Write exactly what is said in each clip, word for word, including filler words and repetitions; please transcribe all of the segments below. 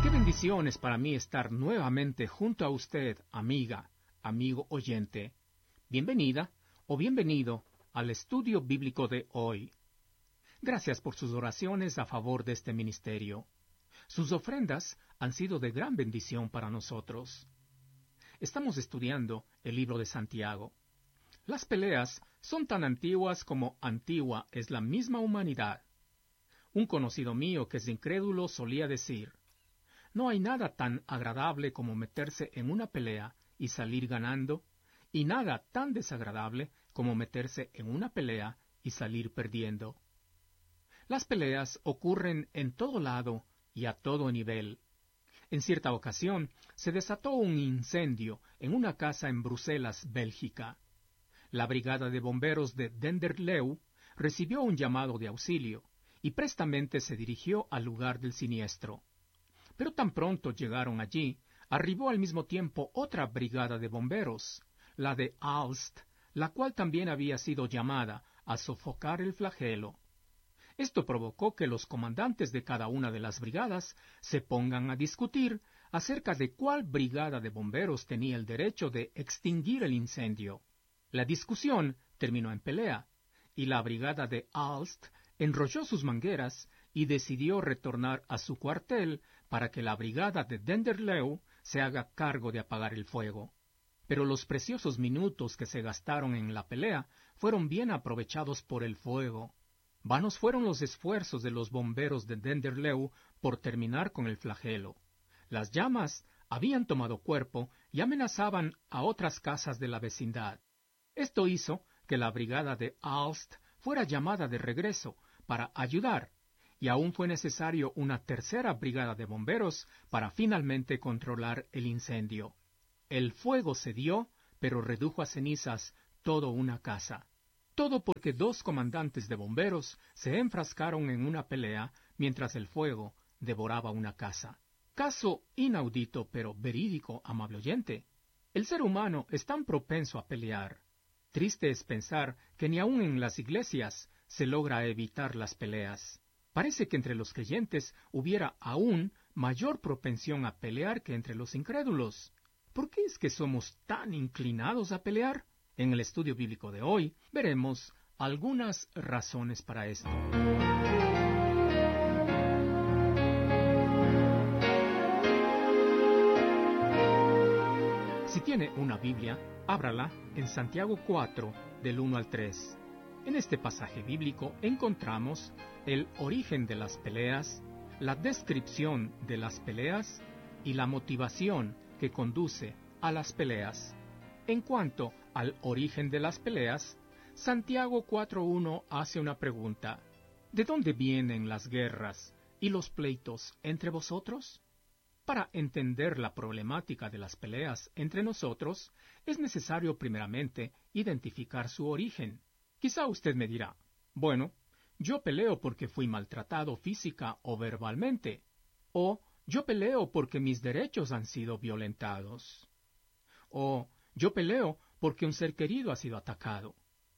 Qué bendición es para mí estar nuevamente junto a usted, amiga, amigo oyente. Bienvenida o bienvenido al estudio bíblico de hoy. Gracias por sus oraciones a favor de este ministerio. Sus ofrendas han sido de gran bendición para nosotros. Estamos estudiando el libro de Santiago. Las peleas son tan antiguas como antigua es la misma humanidad. Un conocido mío que es incrédulo solía decir: no hay nada tan agradable como meterse en una pelea y salir ganando, y nada tan desagradable como meterse en una pelea y salir perdiendo. Las peleas ocurren en todo lado y a todo nivel. En cierta ocasión se desató un incendio en una casa en Bruselas, Bélgica. La brigada de bomberos de Denderleeuw recibió un llamado de auxilio y prestamente se dirigió al lugar del siniestro. Pero tan pronto llegaron allí, arribó al mismo tiempo otra brigada de bomberos, la de Aalst, la cual también había sido llamada a sofocar el flagelo. Esto provocó que los comandantes de cada una de las brigadas se pongan a discutir acerca de cuál brigada de bomberos tenía el derecho de extinguir el incendio. La discusión terminó en pelea, y la brigada de Aalst enrolló sus mangueras y decidió retornar a su cuartel para que la brigada de Denderleeuw se haga cargo de apagar el fuego. Pero los preciosos minutos que se gastaron en la pelea fueron bien aprovechados por el fuego. Vanos fueron los esfuerzos de los bomberos de Denderleeuw por terminar con el flagelo. Las llamas habían tomado cuerpo y amenazaban a otras casas de la vecindad. Esto hizo que la brigada de Aalst fuera llamada de regreso para ayudar, y aún fue necesario una tercera brigada de bomberos para finalmente controlar el incendio. El fuego cedió, pero redujo a cenizas toda una casa. Todo porque dos comandantes de bomberos se enfrascaron en una pelea mientras el fuego devoraba una casa. Caso inaudito pero verídico, amable oyente. El ser humano es tan propenso a pelear. Triste es pensar que ni aun en las iglesias se logra evitar las peleas. Parece que entre los creyentes hubiera aún mayor propensión a pelear que entre los incrédulos. ¿Por qué es que somos tan inclinados a pelear? En el estudio bíblico de hoy veremos algunas razones para esto. Si tiene una Biblia, ábrala en Santiago cuatro, del uno al tres. En este pasaje bíblico encontramos el origen de las peleas, la descripción de las peleas y la motivación que conduce a las peleas. En cuanto al origen de las peleas, Santiago cuatro uno hace una pregunta: ¿de dónde vienen las guerras y los pleitos entre vosotros? Para entender la problemática de las peleas entre nosotros, es necesario primeramente identificar su origen. Quizá usted me dirá: bueno, yo peleo porque fui maltratado física o verbalmente, o yo peleo porque mis derechos han sido violentados, o yo peleo porque un ser querido ha sido atacado,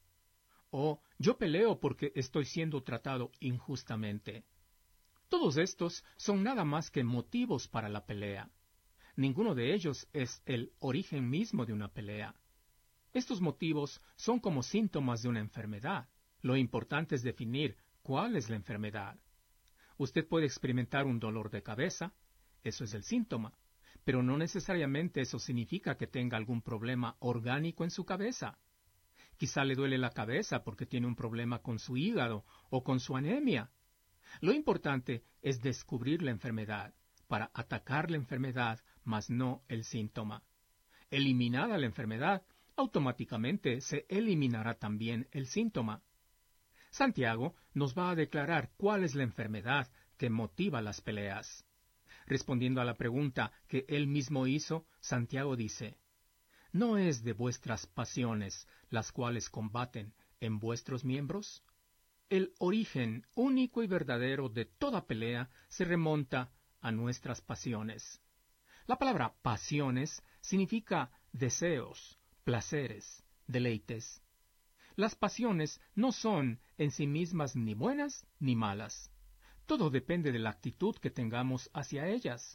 o yo peleo porque estoy siendo tratado injustamente. Todos estos son nada más que motivos para la pelea. Ninguno de ellos es el origen mismo de una pelea. Estos motivos son como síntomas de una enfermedad. Lo importante es definir cuál es la enfermedad. Usted puede experimentar un dolor de cabeza, eso es el síntoma, pero no necesariamente eso significa que tenga algún problema orgánico en su cabeza. Quizá le duele la cabeza porque tiene un problema con su hígado o con su anemia. Lo importante es descubrir la enfermedad, para atacar la enfermedad, mas no el síntoma. Eliminada la enfermedad, automáticamente se eliminará también el síntoma. Santiago nos va a declarar cuál es la enfermedad que motiva las peleas. Respondiendo a la pregunta que él mismo hizo, Santiago dice: ¿no es de vuestras pasiones las cuales combaten en vuestros miembros? El origen único y verdadero de toda pelea se remonta a nuestras pasiones. La palabra pasiones significa deseos, placeres, deleites. Las pasiones no son en sí mismas ni buenas ni malas. Todo depende de la actitud que tengamos hacia ellas.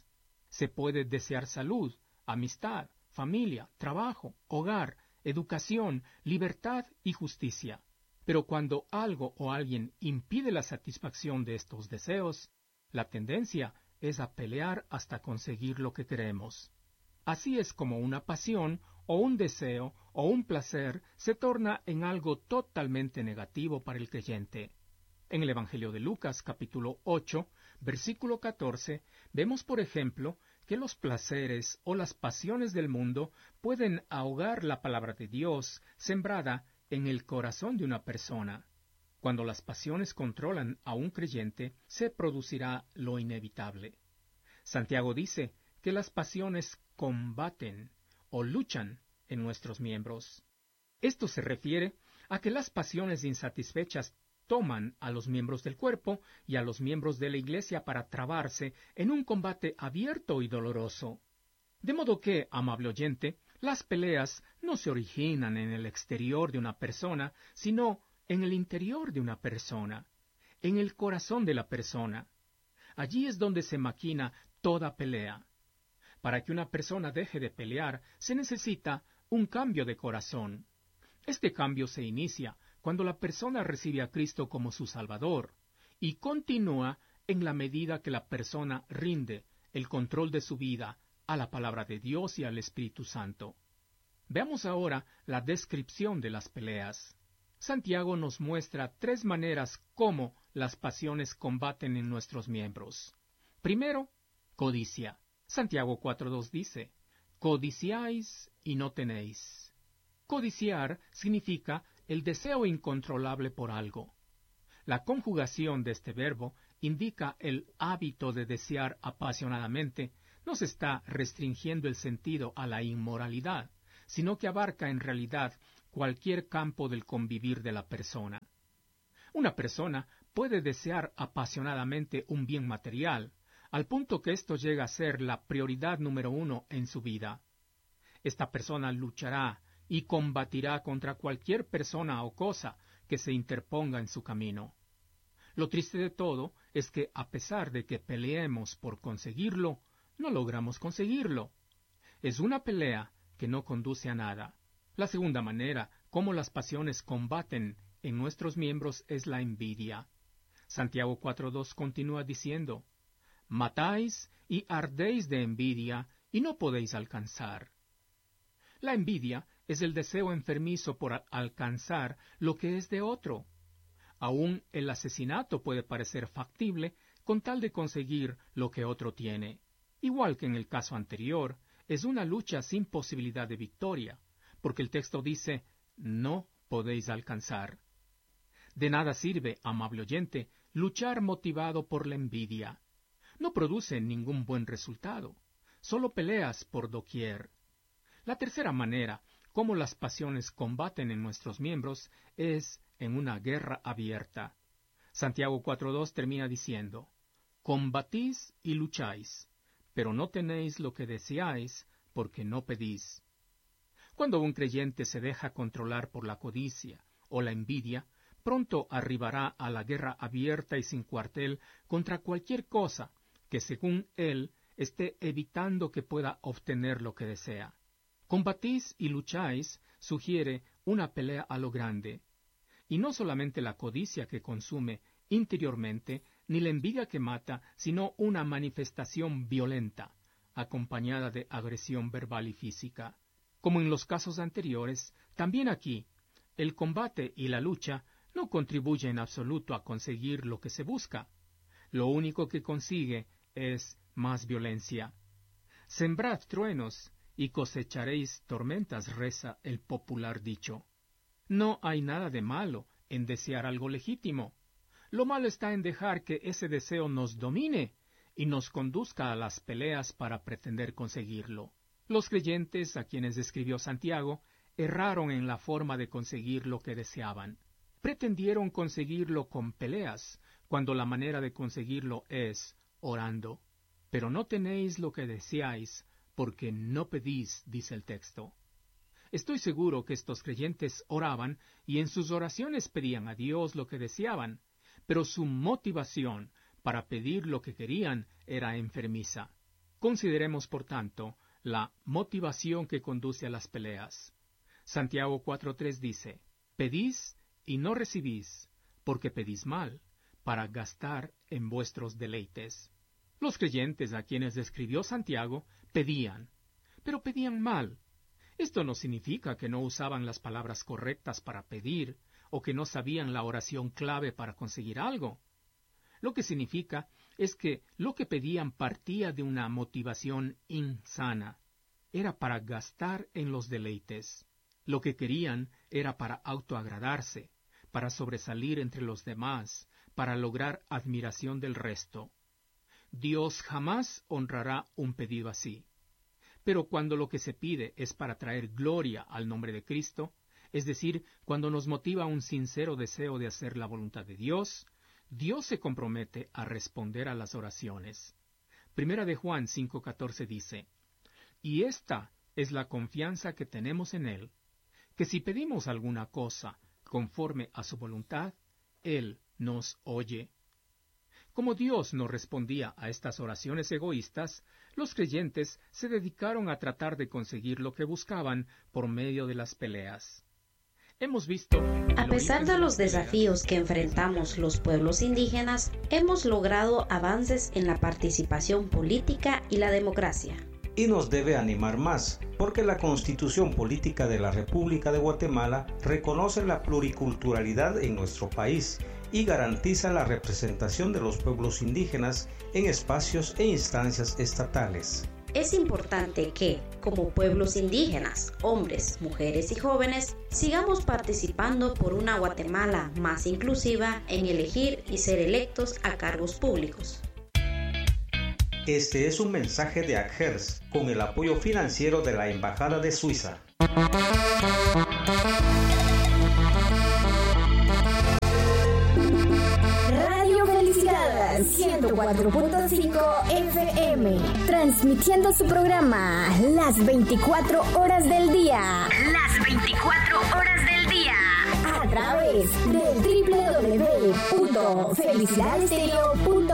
Se puede desear salud, amistad, familia, trabajo, hogar, educación, libertad y justicia. Pero cuando algo o alguien impide la satisfacción de estos deseos, la tendencia es a pelear hasta conseguir lo que queremos. Así es como una pasión, o un deseo, o un placer se torna en algo totalmente negativo para el creyente. En el Evangelio de Lucas, capítulo ocho, versículo catorce, vemos, por ejemplo, que los placeres o las pasiones del mundo pueden ahogar la palabra de Dios sembrada en el corazón de una persona. Cuando las pasiones controlan a un creyente, se producirá lo inevitable. Santiago dice que las pasiones combaten o luchan en nuestros miembros. Esto se refiere a que las pasiones insatisfechas toman a los miembros del cuerpo y a los miembros de la iglesia para trabarse en un combate abierto y doloroso. De modo que, amable oyente, las peleas no se originan en el exterior de una persona, sino en el interior de una persona, en el corazón de la persona. Allí es donde se maquina toda pelea. Para que una persona deje de pelear, se necesita un cambio de corazón. Este cambio se inicia cuando la persona recibe a Cristo como su Salvador, y continúa en la medida que la persona rinde el control de su vida a la palabra de Dios y al Espíritu Santo. Veamos ahora la descripción de las peleas. Santiago nos muestra tres maneras cómo las pasiones combaten en nuestros miembros. Primero, codicia. Santiago cuatro dos dice, «Codiciáis y no tenéis». Codiciar significa el deseo incontrolable por algo. La conjugación de este verbo indica el hábito de desear apasionadamente. No se está restringiendo el sentido a la inmoralidad, sino que abarca en realidad cualquier campo del convivir de la persona. Una persona puede desear apasionadamente un bien material, al punto que esto llega a ser la prioridad número uno en su vida. Esta persona luchará y combatirá contra cualquier persona o cosa que se interponga en su camino. Lo triste de todo es que, a pesar de que peleemos por conseguirlo, no logramos conseguirlo. Es una pelea que no conduce a nada. La segunda manera, cómo las pasiones combaten en nuestros miembros, es la envidia. Santiago cuatro dos continúa diciendo, «Matáis y ardéis de envidia, y no podéis alcanzar». La envidia es el deseo enfermizo por alcanzar lo que es de otro. Aún el asesinato puede parecer factible con tal de conseguir lo que otro tiene. Igual que en el caso anterior, es una lucha sin posibilidad de victoria, porque el texto dice, «no podéis alcanzar». De nada sirve, amable oyente, luchar motivado por la envidia. No produce ningún buen resultado. Solo peleas por doquier. La tercera manera, cómo las pasiones combaten en nuestros miembros, es en una guerra abierta. Santiago cuatro dos termina diciendo, «Combatís y lucháis, pero no tenéis lo que deseáis, porque no pedís». Cuando un creyente se deja controlar por la codicia o la envidia, pronto arribará a la guerra abierta y sin cuartel contra cualquier cosa que, según él, esté evitando que pueda obtener lo que desea. Combatís y lucháis sugiere una pelea a lo grande, y no solamente la codicia que consume interiormente, ni la envidia que mata, sino una manifestación violenta, acompañada de agresión verbal y física. Como en los casos anteriores, también aquí, el combate y la lucha no contribuyen en absoluto a conseguir lo que se busca. Lo único que consigue es más violencia. Sembrad truenos y cosecharéis tormentas, reza el popular dicho. No hay nada de malo en desear algo legítimo. Lo malo está en dejar que ese deseo nos domine y nos conduzca a las peleas para pretender conseguirlo. Los creyentes, a quienes escribió Santiago, erraron en la forma de conseguir lo que deseaban. Pretendieron conseguirlo con peleas, cuando la manera de conseguirlo es orando. Pero no tenéis lo que deseáis, porque no pedís, dice el texto. Estoy seguro que estos creyentes oraban y en sus oraciones pedían a Dios lo que deseaban, pero su motivación para pedir lo que querían era enfermiza. Consideremos, por tanto, la motivación que conduce a las peleas. Santiago cuatro tres dice, «Pedís y no recibís, porque pedís mal, para gastar en vuestros deleites». Los creyentes a quienes escribió Santiago pedían, pero pedían mal. Esto no significa que no usaban las palabras correctas para pedir, o que no sabían la oración clave para conseguir algo. Lo que significa es que lo que pedían partía de una motivación insana. Era para gastar en los deleites. Lo que querían era para autoagradarse, para sobresalir entre los demás, para lograr admiración del resto. Dios jamás honrará un pedido así. Pero cuando lo que se pide es para traer gloria al nombre de Cristo, es decir, cuando nos motiva un sincero deseo de hacer la voluntad de Dios, Dios se compromete a responder a las oraciones. Primera de Juan cinco catorce dice, «Y esta es la confianza que tenemos en Él, que si pedimos alguna cosa conforme a su voluntad, Él nos oye». Como Dios no respondía a estas oraciones egoístas, los creyentes se dedicaron a tratar de conseguir lo que buscaban por medio de las peleas. Hemos visto... A pesar de los desafíos que enfrentamos los pueblos indígenas, hemos logrado avances en la participación política y la democracia. Y nos debe animar más, porque la Constitución Política de la República de Guatemala reconoce la pluriculturalidad en nuestro país y garantiza la representación de los pueblos indígenas en espacios e instancias estatales. Es importante que, como pueblos indígenas, hombres, mujeres y jóvenes, sigamos participando por una Guatemala más inclusiva en elegir y ser electos a cargos públicos. Este es un mensaje de A C G E R S con el apoyo financiero de la Embajada de Suiza. Radio Felicidad ciento cuatro punto cinco F M, transmitiendo su programa las veinticuatro horas del día. Las veinticuatro horas del día. A través del doble u doble u doble u punto felicidad estéreo punto com.